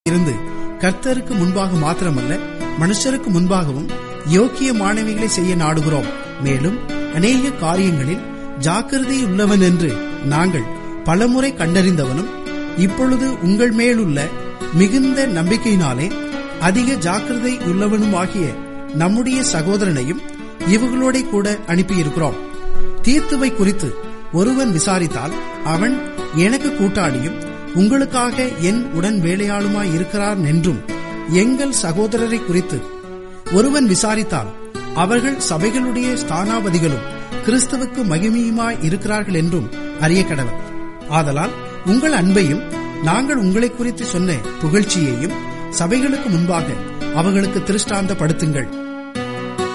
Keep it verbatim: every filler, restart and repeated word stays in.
இருந்து கர்த்தருக்கு முன்பாக மாத்திரமல்ல மனுஷருக்கு முன்பாகவும் யோக்கியமானவைகளை செய்ய நாடுகிறோம். மேலும் அநேக காரியங்களில் ஜாக்கிரதையுள்ளவன் என்று நாங்கள் பலமுறை கண்டறிந்தவனும் இப்பொழுது உங்கள் மேலுள்ள மிகுந்த நம்பிக்கையினாலே அதிக ஜாக்கிரதை உள்ளவனுமாகிய நம்முடைய சகோதரனையும் இவர்களோட கூட அனுப்பியிருக்கிறோம். தீத்துவை குறித்து ஒருவன் விசாரித்தால் அவன் எனக்கு கூட்டாளியும் உங்களுக்காக என் உடன் வேலையாளுமாய் இருக்கிறார் என்றும், எங்கள் சகோதரரை குறித்து ஒருவன் விசாரித்தால் அவர்கள் சபைகளுடைய ஸ்தானாபதிகளும் கிறிஸ்துவுக்கு மகிமையுமாய் இருக்கிறார்கள் என்றும் அறிய கடவன். ஆதலால் உங்கள் அன்பையும் நாங்கள் உங்களை குறித்து சொன்ன புகழ்ச்சியையும் சபைகளுக்கு முன்பாக அவர்களுக்கு திருஷ்டாந்தப்படுத்துங்கள்.